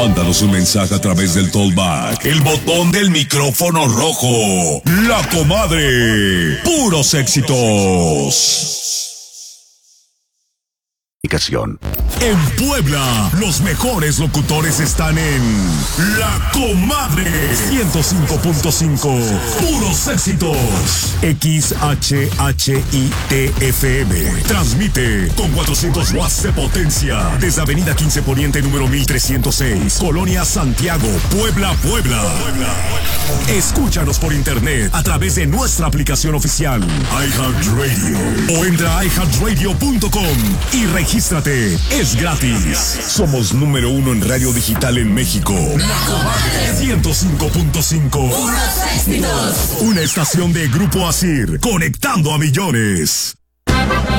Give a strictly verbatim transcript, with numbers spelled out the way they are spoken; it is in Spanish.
Mándanos un mensaje a través del Tollback, el botón del micrófono rojo. La Comadre. Puros éxitos. En Puebla, los mejores locutores están en La Comadre ciento cinco punto cinco. Puros éxitos. X H H I T F M. Transmite con cuatrocientos watts de potencia desde Avenida quince Poniente número mil trescientos seis, Colonia Santiago, Puebla, Puebla. Escúchanos por internet a través de nuestra aplicación oficial iHeartRadio o entra a i heart radio punto com y regístrate. Es gratis. Somos número uno en radio digital en México. La Comadre ciento cinco punto cinco. Puros éxitos. Una estación de Grupo Asir, conectando a millones.